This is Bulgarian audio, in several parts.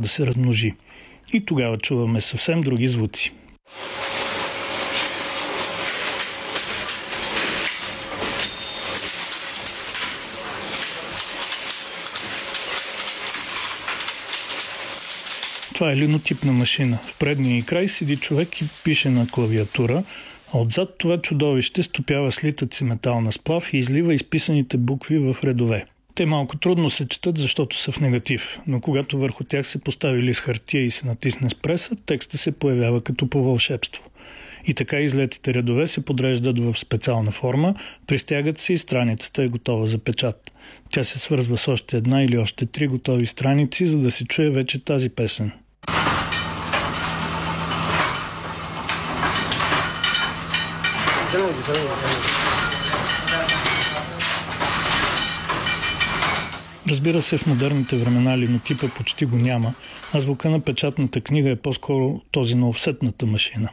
да се размножи. И тогава чуваме съвсем други звуци. Това е линотипна машина. В предния край седи човек и пише на клавиатура, а отзад това чудовище стопява слитъци метална сплав и излива изписаните букви в редове. Те малко трудно се четат, защото са в негатив, но когато върху тях се постави лист хартия и се натисне с преса, текстът се появява като по вълшебство. И така излетите редове се подреждат в специална форма, пристягат се и страницата е готова за печат. Тя се свързва с още една или още 3 готови страници, за да се чуе вече тази песен. Разбира се, в модерните времена линотипа почти го няма, а звука на печатната книга е по-скоро този на офсетната машина.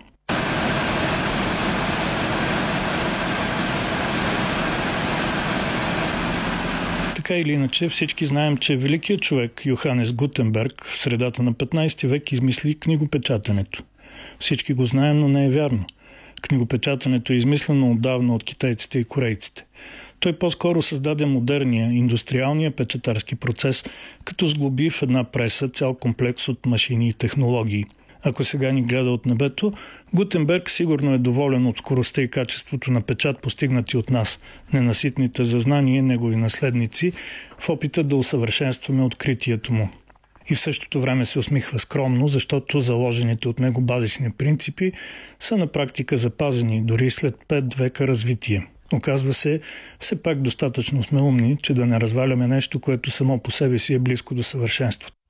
Така или иначе, всички знаем, че великият човек Йоханес Гутенберг в средата на 15 век измисли книгопечатането. Всички го знаем, но не е вярно. Книгопечатането е измислено отдавна от китайците и корейците. Той по-скоро създаде модерния, индустриалния печатарски процес, като сглоби в една преса цял комплекс от машини и технологии. Ако сега ни гледа от небето, Гутенберг сигурно е доволен от скоростта и качеството на печат, постигнати от нас, ненаситните за знание негови наследници, в опита да усъвършенстваме откритието му. И в същото време се усмихва скромно, защото заложените от него базисни принципи са на практика запазени дори след 5 века развитие. Оказва се, все пак достатъчно сме умни, че да не разваляме нещо, което само по себе си е близко до съвършенството.